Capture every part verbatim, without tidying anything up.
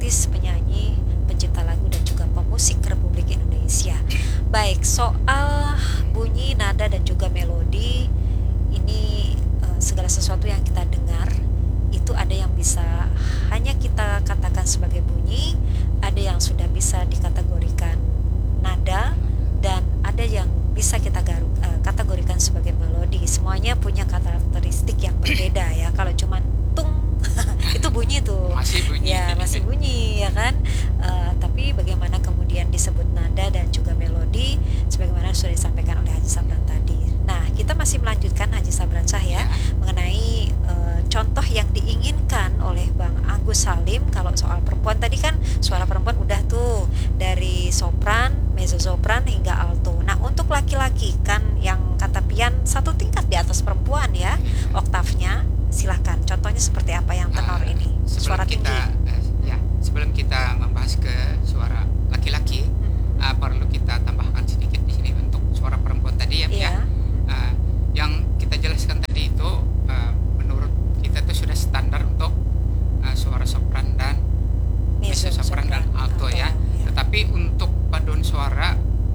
penulis, penyanyi, pencipta lagu dan juga pemusik Republik Indonesia. Baik, soal bunyi, nada dan juga melodi ini uh, segala sesuatu yang kita dengar itu ada yang bisa hanya kita katakan sebagai bunyi, ada yang sudah bisa dikategorikan nada, dan ada yang bisa kita garu, uh, kategorikan sebagai melodi. Semuanya punya karakteristik yang berbeda ya. Kalau cuman tung itu bunyi tuh masih bunyi ya masih bunyi ya kan. Uh, tapi bagaimana kemudian disebut nada dan juga melodi sebagaimana sudah disampaikan oleh Haji Sabran tadi. Nah, kita masih melanjutkan Haji Sabran Shah ya, mengenai uh, contoh yang diinginkan oleh Bang Agus Salim. Kalau soal perempuan tadi kan suara perempuan udah tuh dari sopran, mezzo-sopran hingga alto. Nah, untuk laki-laki kan yang kata Pian satu tingkat di atas perempuan ya oktavnya. Silahkan, contohnya seperti apa yang tenor uh, ini? Suara kita, tinggi. Uh, ya, sebelum kita membahas ke suara laki-laki, hmm. uh, perlu kita tambahkan sedikit di sini untuk suara perempuan tadi ya, yeah. ya. Uh, yang kita jelaskan tadi itu uh, menurut kita itu sudah standar untuk uh, suara sopran dan mezzo sopran dan alto, alto ya. ya. Tetapi untuk paduan suara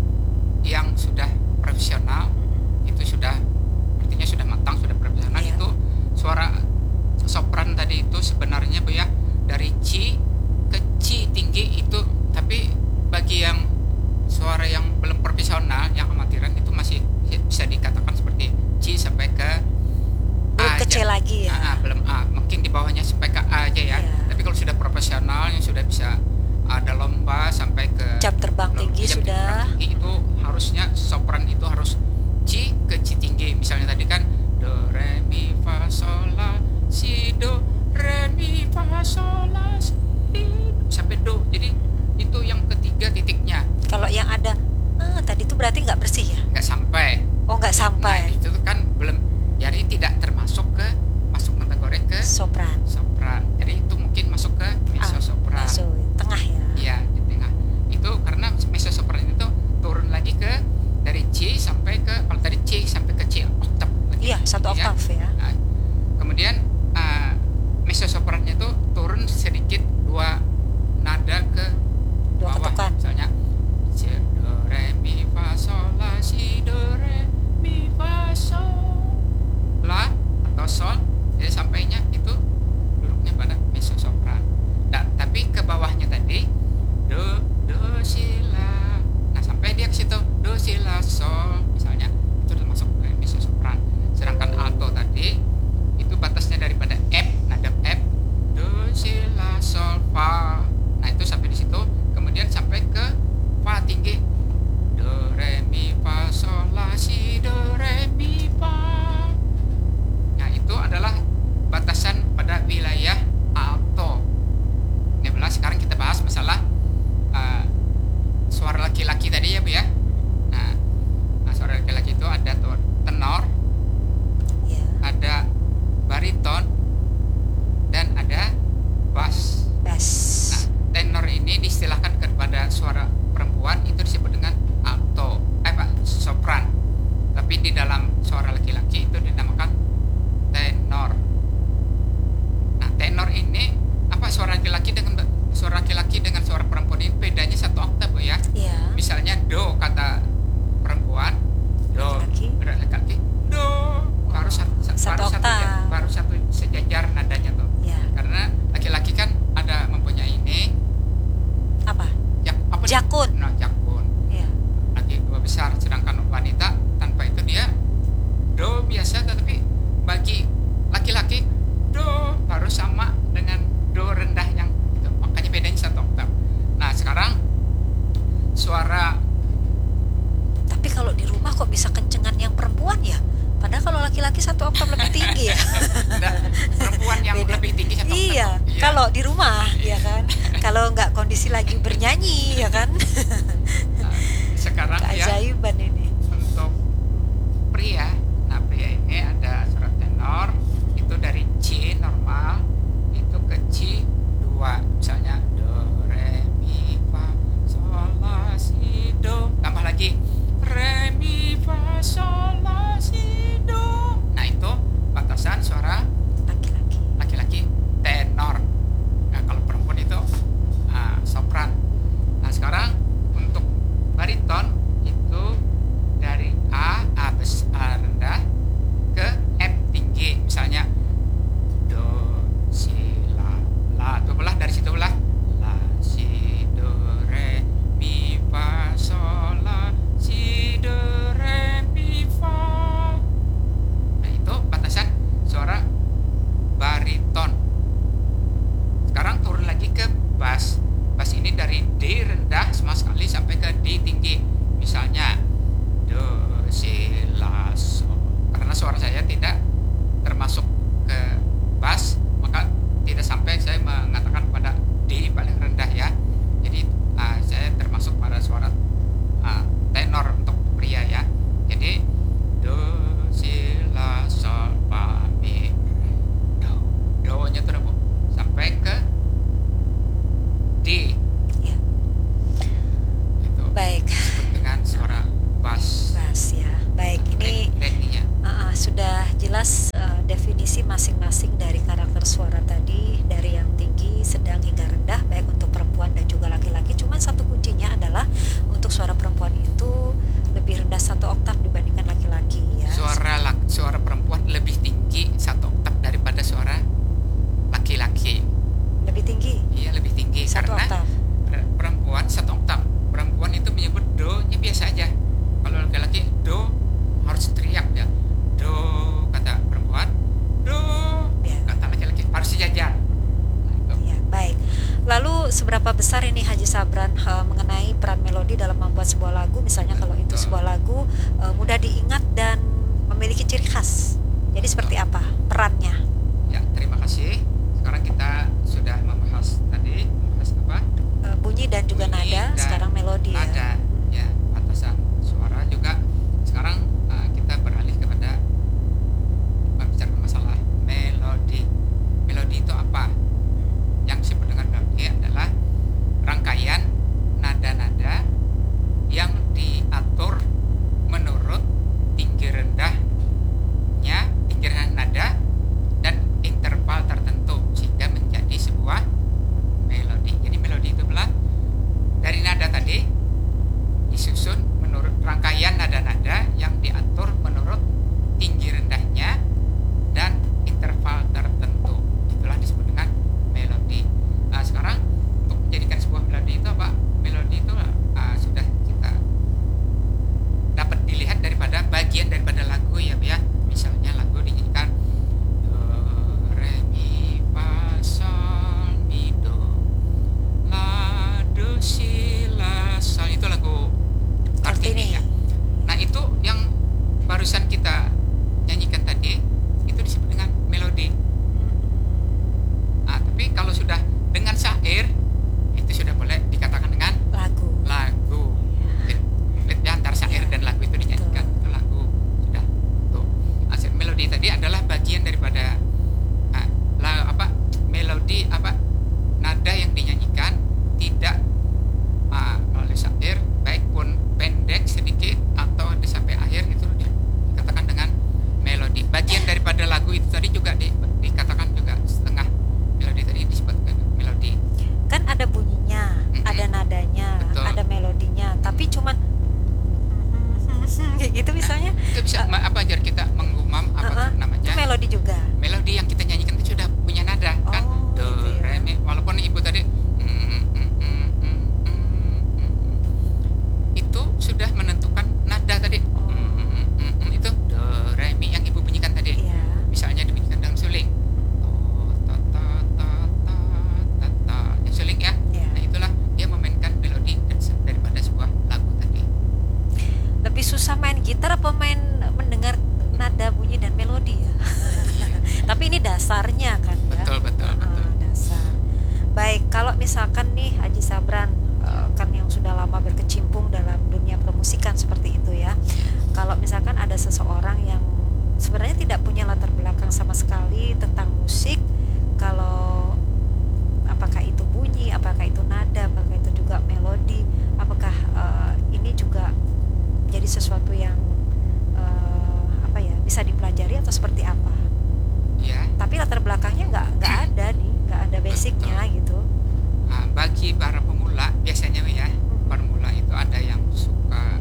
yang sudah profesional hmm. itu sudah artinya sudah matang, sudah profesional, yeah. itu suara sopran tadi itu sebenarnya Bu ya dari C ke C tinggi itu, tapi bagi yang suara yang belum profesional, yang amatiran itu masih bisa dikatakan seperti C sampai ke belum A kecil aja. lagi ya. A, A, belum A, mungkin di bawahnya sampai ke A aja ya. Yeah. Tapi kalau sudah profesional yang sudah bisa ada lomba sampai ke jam terbang tinggi jam sudah terbang tinggi, itu harusnya sopran itu harus C ke C tinggi. Misalnya tadi kan do re mi fa sol la si do re mi fa sol la si sampai do. Jadi itu yang ketiga titiknya. Kalau yang ada eh, tadi itu berarti nggak bersih ya? Nggak sampai. Oh, nggak sampai. Nah, itu kan belum, jadi tidak termasuk ke masuk kategori ke sopran. Sopran. Jadi itu mungkin masuk ke mezzo sopran. Ah, masuk tengah ya? Iya, di tengah. Itu karena mezzo sopran itu turun lagi ke dari C sampai ke, kalau tadi C sampai ke C oktav. Iya, satu oktav ya. Nah, kemudian uh, mezzo soprannya itu turun sedikit dua nada ke dua bawah. ketukan. Misalnya C, do re mi fa sol la si do re mi fa sol la atau sol. Jadi sampainya itu duduknya pada mezzo sopran. Nah, tapi ke bawahnya tadi do do si la. Nah, sampai dia ke situ do si la sol misalnya, itu udah masuk ke mezzo sopran. Sedangkan alto tadi itu batasnya daripada F, nada F, do si la sol fa. Nah, itu sampai di situ, kemudian sampai ke fa tinggi, do re mi fa sol la si do re mi fa. Nah, itu adalah batasan pada wilayah alto. Ini adalah sekarang kita bahas masalah uh, suara laki-laki tadi ya Bu ya. Nah, nah suara laki-laki itu ada tenor, ada bariton, dan ada bass. Bass. Nah, tenor ini diistilahkan kepada suara perempuan itu disebut dengan alto, eh Pak, sopran. Tapi di dalam suara laki-laki itu dinamakan tenor. Nah, tenor ini apa, suara laki-laki dengan suara laki-laki dengan suara perempuan ini bedanya satu oktav Bu ya. Iya. Misalnya do kata perempuan, do laki-laki, do baru satu, satu baru satu baru satu sejajar nadanya tuh. Ya. Karena laki-laki kan ada mempunyai ini apa? Jak, apa jakun. Nah, jakun. Ya. Lagi dua besar, sedangkan wanita tanpa itu dia do biasa, tetapi bagi laki-laki do baru sama dengan do rendah yang itu. Makanya bedanya satu oktav. Nah, sekarang suara. Tapi kalau di rumah kok bisa kencengan yang perempuan ya? Padahal kalau laki-laki satu oktav lebih tinggi ya. Nah, perempuan yang Beda. lebih tinggi satu oktav. Iya, Iya. kalau di rumah ya kan. Kalau nggak kondisi lagi bernyanyi ya kan. Nah, sekarang ya keajaiban ini. untuk pria. Nah, pria ini ada suara tenor itu dari C normal itu ke C dua. Misalnya do re mi fa sol la si do, tambah lagi re mi fa sol la si do. Nah, itu batasan suara Laki-laki. laki-laki tenor. Nah, kalau perempuan itu dasar ini Haji Sabran eh, mengenai peran melodi dalam membuat sebuah lagu. Misalnya kalau itu Betul. sebuah lagu eh, mudah diingat dan memiliki ciri khas. Jadi seperti apa perannya? Ya, terima kasih. Sekarang kita sudah membahas tadi, membahas apa? Eh, bunyi dan juga Bunyi nada, dan sekarang melodi ya. Nada, ya, batasan suara juga. Sekarang uh, kita beralih kepada membicarakan masalah melodi. Melodi itu apa? Yang disebut dengan melodi adalah rangkaian nada-nada yang diatur menurut tinggi rendahnya, tinggi rendah nada dan interval tertentu sehingga menjadi sebuah melodi. Jadi melodi itu adalah dari nada tadi disusun menurut rangkaian nada-nada yang diatur menurut tinggi rendahnya dan interval tertentu. Itulah disebut dengan melodi. Nah, sekarang untuk menjadikan sebuah melodi itu apa? Melodi itu uh, sudah kita dapat dilihat daripada bagian daripada lagu ya, ya. Misalnya lagu dinyanyikan do re mi fa sol mi do la do si la sol, itu lagu Kartini ya. Nah, itu yang barusan kita nyanyikan tadi itu disebut dengan melodi. Nah, tapi kalau sudah dengan syair itu sudah boleh dikatakan dengan Lagu. lagu. Jadi antara syair dan lagu itu dinyanyikan, itu lagu sudah. Tuh. Nah, melodi tadi adalah bagian daripada ah, la, apa melodi apa nada yang dinyanyikan tidak ah, melalui syair, baik pun pendek sedikit atau di sampai akhir itu dikatakan dengan melodi. Bagian daripada lagu itu tadi juga di, dikatakan juga setengah melodi tadi disebut melodi. Kan ada bunyinya, Mm-mm. ada nadanya, Betul. ada melodinya, tapi cuman kayak gitu misalnya. Itu bisa Uh, ma- apa ajar kita menggumam apa uh-uh, itu namanya? melodi juga. Melodi yang kita nyanyikan itu sudah punya nada kan, Oh, do gitu ya. re mi, walaupun ibu tadi mm, mm, mm, mm, mm, mm, mm, itu sudah menentukan nada tadi. Oh. Mm, mm, mm, mm, itu do re mi yang ibu bunyikan tadi. Iya. Misalnya dibunyikan dengan suling, to ta ta ta ta ta ta, yang suling ya. Iya. Nah, itulah dia memainkan melodi dan se- daripada sebuah lagu tadi. Lebih susah main gitar apa main mendengar nada bunyi dan melodi ya? Tapi ini dasarnya kan ya. Betul betul Ah, betul. dasar. Baik, kalau misalkan nih Haji Sabran eh, kan yang sudah lama berkecimpung dalam dunia permusikan seperti itu ya. Kalau misalkan ada seseorang yang sebenarnya tidak punya latar belakang sama sekali tentang musik, kalau apakah itu bunyi, apakah itu nada, apakah itu juga melodi, apakah eh, ini juga jadi sesuatu yang eh, apa ya bisa dipelajari atau seperti apa? Ya. Tapi latar belakangnya nggak nggak ada nih, nggak ada basicnya gitu. Nah, bagi para pemula biasanya ya, pemula itu ada yang suka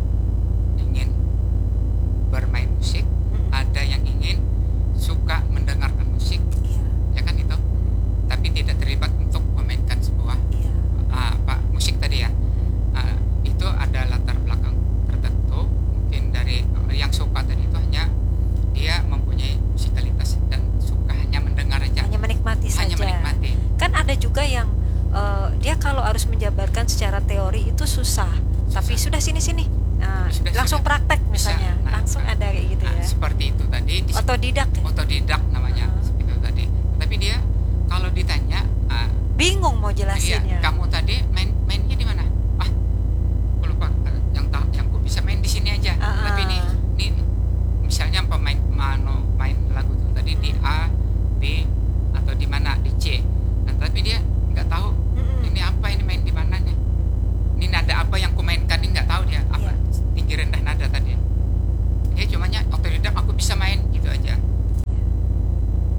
ingin bermain musik, ada yang ingin suka mendengarkan musik, Iya, ya kan itu. Tapi tidak terlibat untuk memainkan sebuah iya. ah, apa musik tadi ya. Ah, itu ada latar belakang tertentu. Mungkin dari eh, yang suka tadi itu hanya dia mempunyai musikalitas dan suka hanya mendengar aja, Hanya menikmati hanya saja. menikmati. Kan ada juga yang eh, dia kalau harus menjabarkan secara teori itu susah, tapi sudah sini sini, nah, Sudah, langsung sudah. praktek Bisa. misalnya, Nah, langsung nah, ada kayak gitu Nah, ya. seperti itu tadi disebut Otodidak ya? otodidak namanya, Uh-huh. seperti itu tadi. Tapi dia kalau ditanya, ah, Bingung mau iya, jelasinnya. kamu tadi main mainnya di mana? Ah, aku lupa. Eh, Yang tak, yang aku bisa main di sini aja. Uh-uh. Tapi ini, ini misalnya pemain mano main lagu itu tadi di A, B atau di mana di C. Nah, tapi dia nggak tahu Mm-mm. ini apa, ini main di mana nih. Ini nada apa yang ku mainkan, ini nggak tahu dia apa Iya. tinggi rendah nada tadi. Dia cumanya otodidak, aku bisa main gitu aja.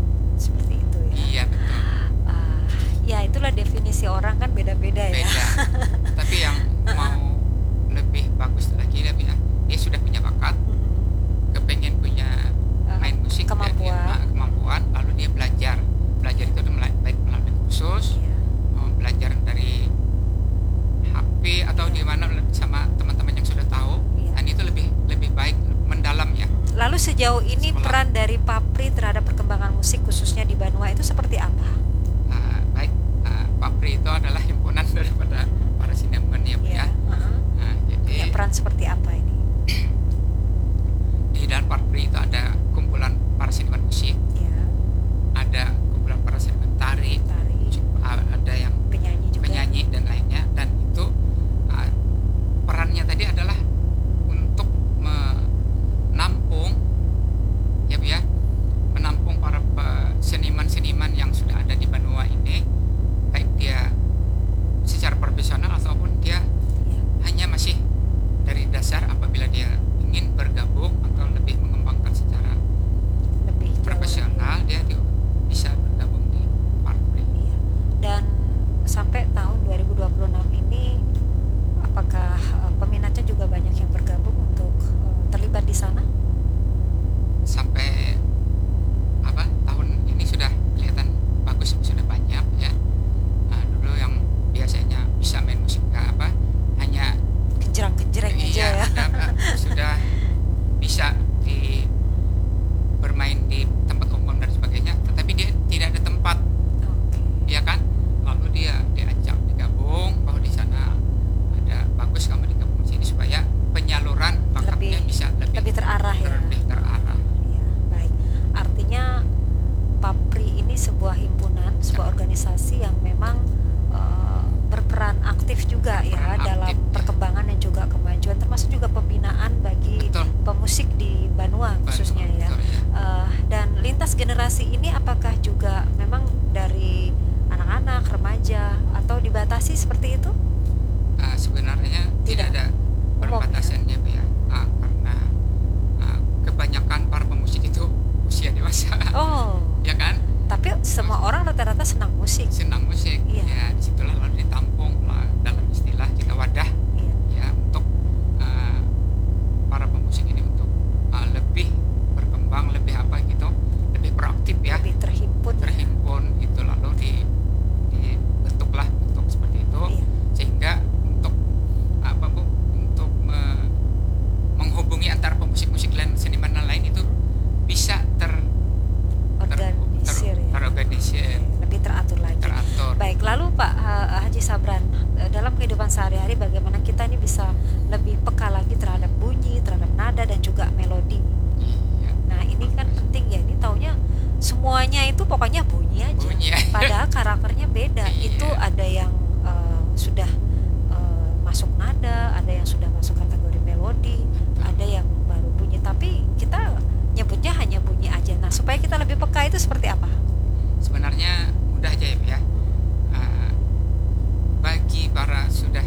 sebuah organisasi yang memang uh, berperan aktif juga ya Berperan dalam aktif, ya. perkembangan dan juga kemajuan, termasuk juga pembinaan bagi Betul. pemusik di Banua khususnya Banua, ya. betul, ya. Uh, dan lintas generasi ini apakah juga memang dari anak-anak, remaja, atau dibatasi seperti itu? Ah, sebenarnya tidak, Tidak. ada Umum, perbatasannya Bu ya. Ah, karena ah, kebanyakan para pemusik itu usia dewasa. Oh, Ya kan, tapi semua orang rata-rata senang musik. senang musik. Iya. Ya disitulah lalu ditampung lah dalam istilah kita wadah Iya. ya untuk ah, para pemusik ini untuk ah, lebih berkembang, lebih apa gitu, lebih proaktif ya, Lebih terhimpun. ya. terhimpun itu lalu di dibentuklah untuk seperti itu. Iya. Sehingga untuk apa Bu, untuk me- menghubungi antara pemusik-musik lain, seniman lain itu bisa ter ter- Organisir ter- ya. terorganisir, Lebih teratur lagi. teratur. Baik, lalu Pak Ha- Haji Sabran, eh, dalam kehidupan sehari-hari bagaimana kita ini bisa lebih peka lagi terhadap bunyi, terhadap nada dan juga melodi. Iya, Nah, ini kan penting ya. Ini taunya semuanya itu pokoknya bunyi aja. bunyi. Padahal karakternya beda. Iya. Itu ada yang eh, sudah eh, masuk nada, ada yang sudah masuk kategori melodi, ada yang baru bunyi. Tapi kita nyebutnya hanya bunyi aja. Nah, supaya kita lebih peka itu seperti apa? Sebenarnya mudah aja ya Bu ya. Ah, bagi para sudah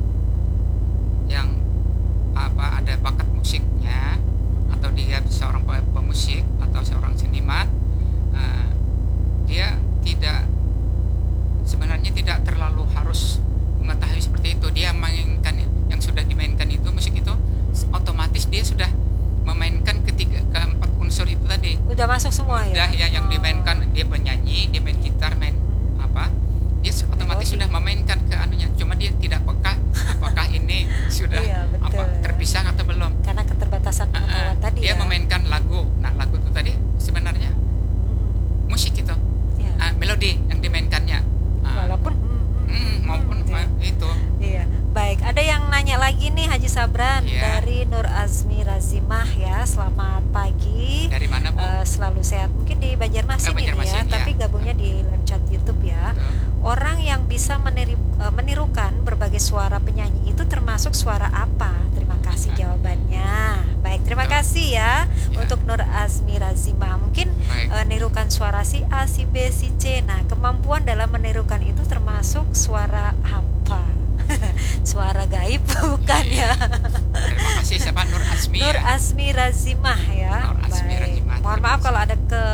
yang apa ada bakat musiknya atau dia seorang pe- pemusik atau seorang seniman, ah, dia tidak sebenarnya tidak terlalu harus mengetahui seperti itu. Dia mainkan yang sudah dimainkan itu, musik itu otomatis dia sudah memainkan ketiga keempat unsur itu tadi. Udah masuk semua ya? Udah ya yang Oh. dimainkan, dia penyanyi, dia main gitar, main apa, dia su- otomatis Melodi. sudah memainkan ke anunya. Cuma dia tidak peka apakah ini sudah Iya, betul, apa ya. terpisah atau belum. Karena keterbatasan Ah, ah, pengetahuan tadi dia ya. memainkan lagu. Nah lagu itu tadi sebenarnya Mm, musik itu, ya. ah, melodi yang dimainkannya. Ah, Walaupun mm, mm, mm, maupun mm, ma- itu. iya. Baik, ada yang nanya lagi nih Haji Sabran Iya. dari Nur Azmi Razimah ya. Selamat pagi. Dari mana Bu? Eh, selalu sehat. Mungkin di Banjarmasin Eh, ini ya, Banjarmasin, ya. tapi gabungnya di live chat YouTube ya. Betul. Orang yang bisa meniri- eh, menirukan berbagai suara penyanyi itu termasuk suara apa? Terima kasih jawabannya. Baik, terima Betul. kasih ya, Ya. untuk Nur Azmi Razimah. Mungkin Baik. eh, nirukan suara si A, si B, si C. Nah, kemampuan dalam menirukan itu termasuk suara apa? Suara gaib bukan ya? Terima kasih siapa Nur Azmi Nur ya. Azmi Razimah ya. Nur Azmi Baik. Razimah, Mohon terima maaf kasih. kalau ada ke